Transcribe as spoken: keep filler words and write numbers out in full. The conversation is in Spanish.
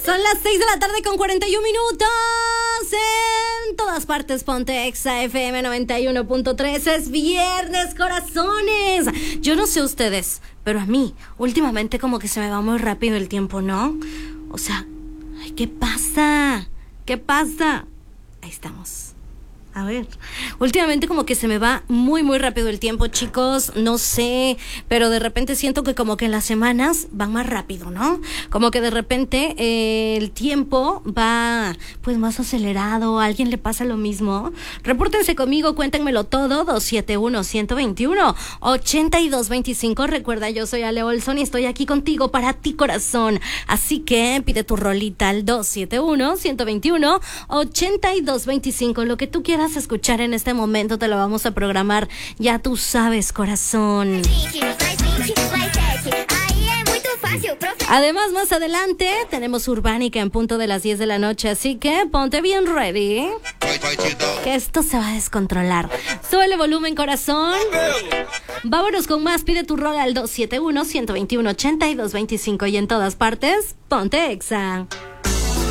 Son las seis de la tarde con cuarenta y un minutos. En todas partes, ponte Exa F M noventa y uno punto tres. Es viernes, corazones. Yo no sé ustedes, pero a mí, últimamente como que se me va muy rápido el tiempo, ¿no? O sea, ay, ¿qué pasa? ¿Qué pasa? Ahí estamos. A ver, últimamente como que se me va muy muy rápido el tiempo, chicos, no sé, pero de repente siento que como que en las semanas van más rápido, ¿no? Como que de repente eh, el tiempo va pues más acelerado. ¿A alguien le pasa lo mismo? Repórtense conmigo, cuéntenmelo todo, dos siete uno, uno dos uno, ocho dos dos cinco. Recuerda, yo soy Ale Olson y estoy aquí contigo para ti, corazón. Así que pide tu rolita al dos siete uno, uno dos uno, ocho dos dos cinco. Lo que tú quieras escuchar en este momento te lo vamos a programar, ya tú sabes, corazón. Además, más adelante tenemos Urbánica en punto de las diez de la noche, así que ponte bien ready, que esto se va a descontrolar. Súbele volumen, corazón. Vámonos con más. Pide tu rol al dos siete uno, uno dos uno, ocho dos dos cinco y en todas partes, ponte Exa.